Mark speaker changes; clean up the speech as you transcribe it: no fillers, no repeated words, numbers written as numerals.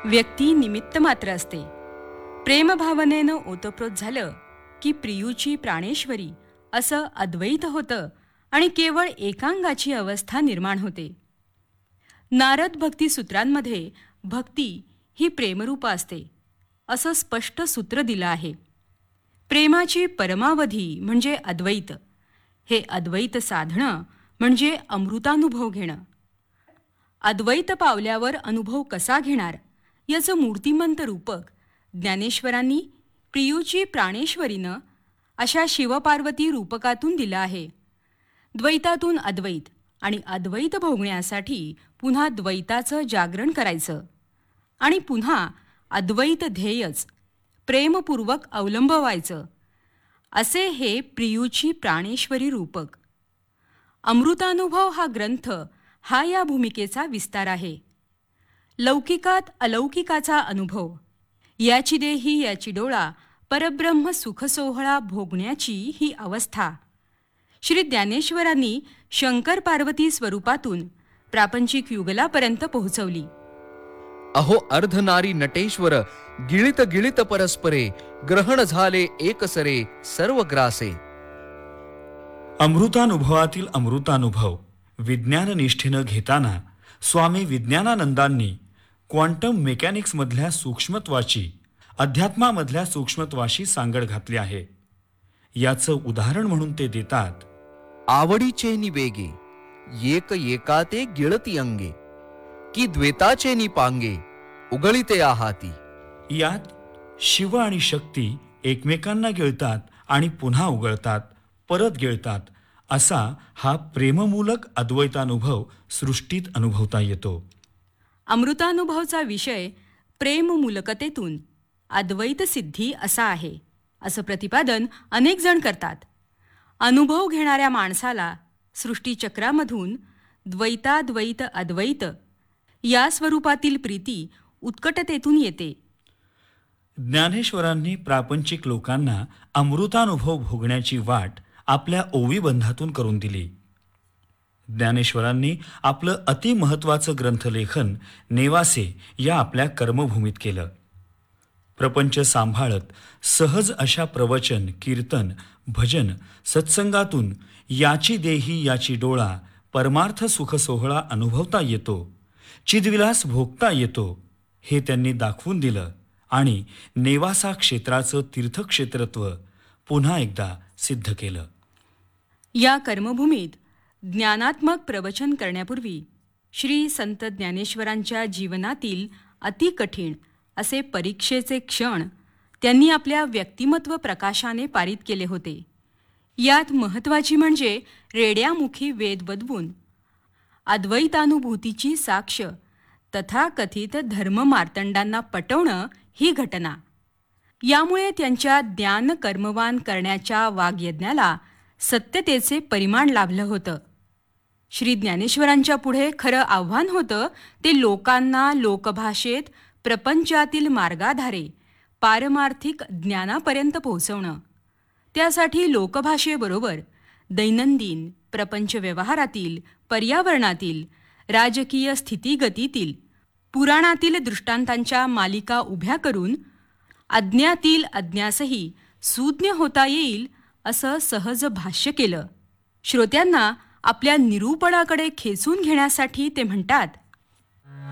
Speaker 1: व्यक्ती निमित्त मात्र असते. प्रेमभावनेनं ओतप्रोत झालं की प्रियूची प्राणेश्वरी असं अद्वैत होतं आणि केवळ एकांगाची अवस्था निर्माण होते. नारद भक्ती सूत्रांमध्ये भक्ती ही प्रेमरूप असते असं स्पष्ट सूत्र दिलं आहे. प्रेमाची परमावधी म्हणजे अद्वैत. हे अद्वैत साधणं म्हणजे अमृतानुभव घेणं. अद्वैत पावल्यावर अनुभव कसा घेणार याचं मूर्तिमंत रूपक ज्ञानेश्वरांनी प्रियूची प्राणेश्वरीनं अशा शिवपार्वती रूपकातून दिलं आहे. द्वैतातून अद्वैत आणि अद्वैत भोगण्यासाठी पुन्हा द्वैताचं जागरण करायचं आणि पुन्हा अद्वैत ध्येयच प्रेमपूर्वक अवलंबवायचं, असे हे प्रियूची प्राणेश्वरी रूपक. अमृतानुभव हा ग्रंथ हा या भूमिकेचा विस्तार आहे. लौकिकात अलौकिकाचा अनुभव, याची देही याची डोळा, परब्रह्म सुखसोहळा भोगण्याची ही अवस्था श्री ज्ञानेश्वरांनी शंकर पार्वती स्वरूपातून प्रापंचिक युगलापर्यंत पोहोचवली.
Speaker 2: अहो अर्धनारी नटेश्वर, गिळित गिळित परस्परे, ग्रहण झाले एकसरे सर्व ग्रासे.
Speaker 3: अमृतानुभवातील अमृतानुभव विज्ञाननिष्ठेनं घेताना स्वामी विज्ञानानंदांनी क्वांटम मेकॅनिक्समधल्या सूक्ष्मत्वाची अध्यात्मामधल्या सूक्ष्मत्वाशी सांगड घातली आहे. याचं उदाहरण म्हणून ते देतात,
Speaker 2: आवडीचे निवेगे एक एकाते गिळती अंगे, की द्वेताचे निपांगे उगळीते आहाती.
Speaker 3: यात शिव आणि शक्ती एकमेकांना गिळतात आणि पुन्हा उगळतात, परत गिळतात, असा हा प्रेममूलक अद्वैतानुभव सृष्टीत अनुभवता येतो.
Speaker 1: अमृतानुभवचा विषय प्रेममूलकतेतून अद्वैत सिद्धी असा आहे, असं प्रतिपादन अनेक जण करतात. अनुभव घेणाऱ्या माणसाला सृष्टीचक्रामधून द्वैताद्वैत अद्वैत या स्वरूपातील प्रीती उत्कटतेतून येते.
Speaker 3: ज्ञानेश्वरांनी प्रापंचिक लोकांना अमृतानुभव भोगण्याची वाट आपल्या ओवीबंधातून करून दिली. ज्ञानेश्वरांनी आपलं अतिमहत्वाचं ग्रंथलेखन नेवासे या आपल्या कर्मभूमीत केलं. प्रपंच सांभाळत सहज अशा प्रवचन, कीर्तन, भजन, सत्संगातून याची देही याची डोळा परमार्थ सुखसोहळा अनुभवता येतो, चिदविलास भोगता येतो, हे त्यांनी दाखवून दिलं आणि नेवासा क्षेत्राचं तीर्थक्षेत्रत्व पुन्हा एकदा सिद्ध केलं.
Speaker 1: या कर्मभूमीत ज्ञानात्मक प्रवचन करण्यापूर्वी श्री संत ज्ञानेश्वरांच्या जीवनातील अतिकठीण असे परीक्षेचे क्षण त्यांनी आपल्या व्यक्तिमत्व प्रकाशाने पारित केले होते. यात महत्त्वाची म्हणजे रेड्यामुखी वेद बदवून अद्वैतानुभूतीची साक्ष तथाकथित धर्ममार्तंडांना पटवणं ही घटना. यामुळे त्यांच्या ज्ञान कर्मवान करण्याच्या वाग्यज्ञाला सत्यतेचे परिमाण लाभलं होतं. श्री ज्ञानेश्वरांच्या पुढे खरं आव्हान होतं ते लोकांना लोकभाषेत प्रपंचातील मार्गाधारे पारमार्थिक ज्ञानापर्यंत पोहोचवणं. त्यासाठी लोकभाषेबरोबर दैनंदिन प्रपंच व्यवहारातील, पर्यावरणातील, राजकीय स्थितीगतीतील, पुराणातील दृष्टांतांच्या मालिका उभ्या करून अज्ञातील अज्ञासही सुज्ञ होता येईल असं सहज भाष्य केलं. श्रोत्यांना आपल्या निरूपणाकडे खेचून घेण्यासाठी ते म्हणतात,